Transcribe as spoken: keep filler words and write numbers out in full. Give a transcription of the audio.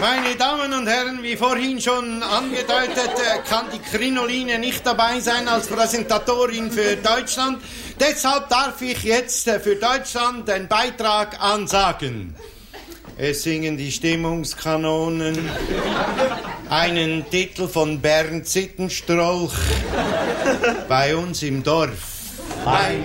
Meine Damen und Herren, wie vorhin schon angedeutet, kann die Krinoline nicht dabei sein als Präsentatorin für Deutschland. Deshalb darf ich jetzt für Deutschland den Beitrag ansagen. Es singen die Stimmungskanonen einen Titel von Bernd Sittenstrolch bei uns im Dorf. Bei